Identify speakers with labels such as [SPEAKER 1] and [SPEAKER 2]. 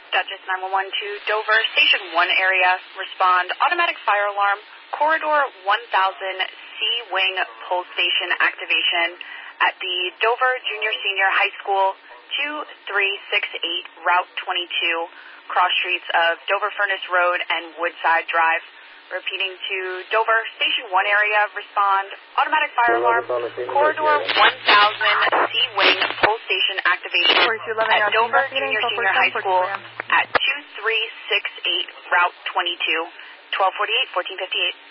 [SPEAKER 1] Duchess 911 to Dover, Station 1 area. Respond, automatic fire alarm, corridor 1000, C-Wing Pole Station activation at the Dover Junior Senior High School, 2368 Route 22, cross streets of Dover Furnace Road and Woodside Drive. Repeating to Dover, Station 1 area, respond, automatic fire alarm, corridor 1000, C-Wing Pole Station activation at Dover Junior Senior High School at 2368 Route 22, 1248, 1458.